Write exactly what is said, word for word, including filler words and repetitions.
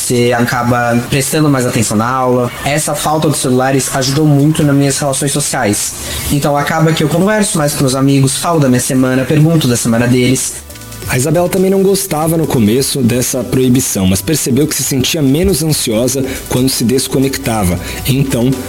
você acaba prestando mais atenção na aula. Essa falta dos celulares ajudou muito nas minhas relações sociais. Então acaba que eu converso mais com meus amigos, falo da minha semana, pergunto da semana deles. A Isabela também não gostava no começo dessa proibição, mas percebeu que se sentia menos ansiosa quando se desconectava. Então,